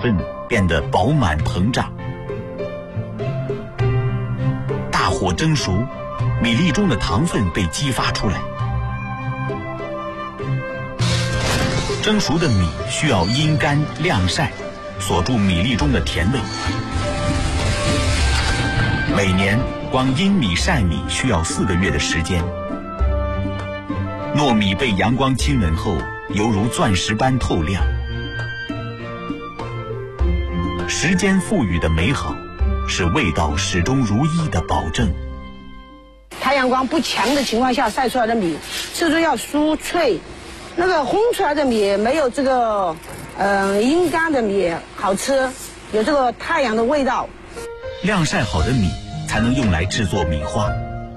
分变得饱满膨胀。大火蒸熟，米粒中的糖分被激发出来。蒸熟的米需要阴干晾晒，锁住米粒中的甜味。每年光阴米晒米需要4个月的时间。糯米被阳光亲吻后，犹如钻石般透亮。时间赋予的美好，是味道始终如一的保证。 太阳光不强的情况下晒出来的米，吃着要酥脆。那个烘出来的米没有这个阴干的米好吃，有这个太阳的味道。 晾晒好的米才能用来制作米花。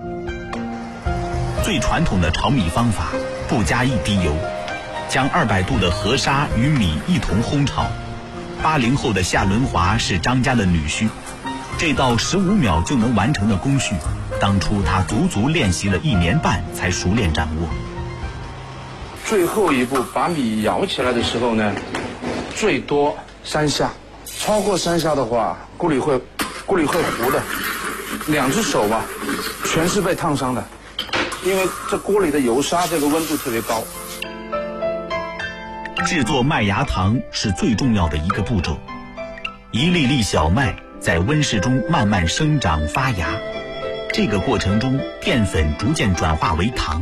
最传统的炒米方法，不加一滴油，将200度的河沙与米一同烘炒。80后的夏伦华是张家的女婿，这道15秒就能完成的工序，当初他足足练习了1年半才熟练掌握。 最后一步把米舀起来的时候呢，最多3下，超过3下的话，锅里会糊的，2只手吧，全是被烫伤的，因为这锅里的油沙这个温度特别高。 制作麦芽糖是最重要的一个步骤，一粒粒小麦在温室中慢慢生长发芽，这个过程中淀粉逐渐转化为糖。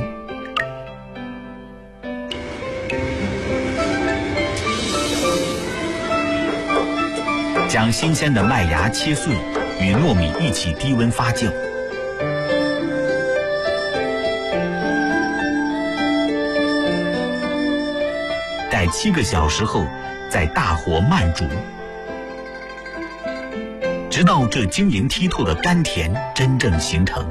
将新鲜的麦芽切碎，与糯米一起低温发酵。待7个小时后，再大火慢煮，直到这晶莹剔透的甘甜真正形成。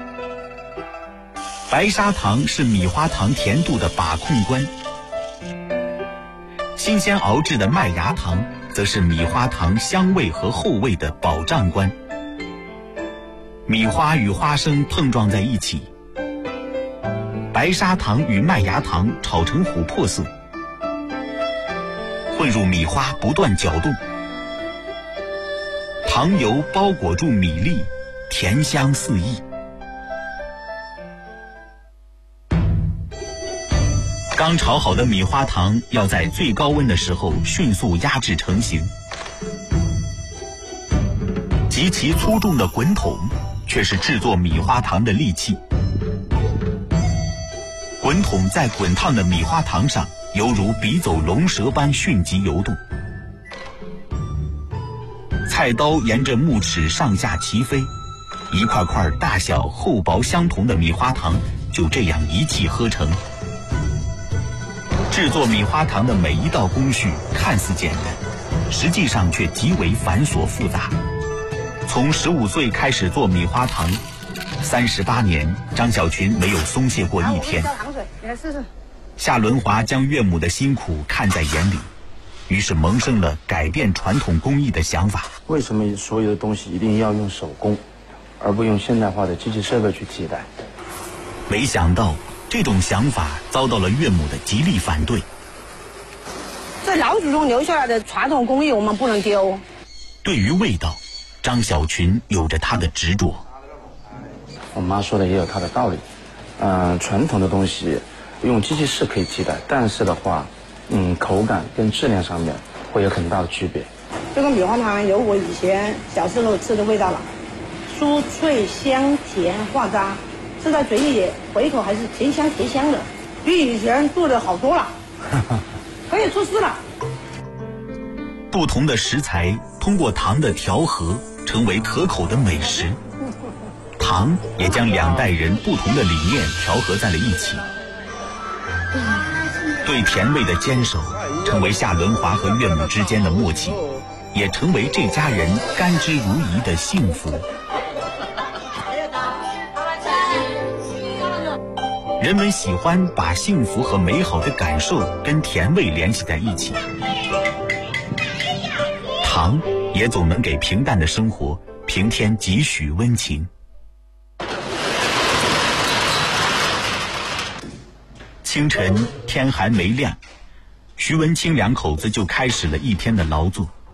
白砂糖是米花糖甜度的把控官，新鲜熬制的麦芽糖则是米花糖香味和后味的保障官。米花与花生碰撞在一起，白砂糖与麦芽糖炒成琥珀色，混入米花不断搅动，糖油包裹住米粒，甜香四溢。刚炒好的米花糖要在最高温的时候迅速压制成型。极其粗重的滚筒却是制作米花糖的利器。滚筒在滚烫的米花糖上犹如笔走龙蛇般迅疾游动，菜刀沿着木齿上下齐飞，一块块大小厚薄相同的米花糖就这样一气呵成。制作米花糖的每一道工序看似简单，实际上却极为繁琐复杂。从15岁开始做米花糖，38年，张小群没有松懈过一天。 你来试试。 夏伦华将岳母的辛苦看在眼里，于是萌生了改变传统工艺的想法。 为什么所有的东西一定要用手工，而不用现代化的机器设备去替代？ 没想到这种想法遭到了岳母的极力反对。 这老祖宗留下来的传统工艺我们不能丢。 对于味道，张小群有着他的执着。 我妈说的也有她的道理。传统的东西用机器是可以替代，但是的话，口感跟质量上面会有很大的区别。 这个米花糖有我以前小时候吃的味道了，酥脆香甜化渣，吃在嘴里回口还是甜香甜香的，比以前做的好多了，可以出师了。 不同的食材通过糖的调和，成为可口的美食。糖也将2代人不同的理念调和在了一起。对甜味的坚守，成为夏伦华和岳母之间的默契，也成为这家人甘之如饴的幸福。人们喜欢把幸福和美好的感受跟甜味联系在一起，糖也总能给平淡的生活平添几许温情。清晨，天还没亮，徐文清2口子就开始了一天的劳作。